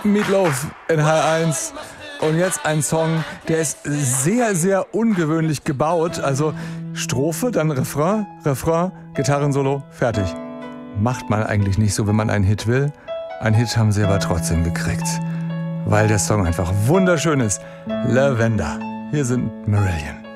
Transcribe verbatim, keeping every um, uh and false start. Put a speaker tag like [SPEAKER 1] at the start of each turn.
[SPEAKER 1] Meatloaf in H eins. Und jetzt ein Song, der ist sehr, sehr ungewöhnlich gebaut. Also Strophe, dann Refrain, Refrain, Gitarrensolo, fertig. Macht man eigentlich nicht so, wenn man einen Hit will. Einen Hit haben sie aber trotzdem gekriegt. Weil der Song einfach wunderschön ist. Lavender. Hier sind Marillion.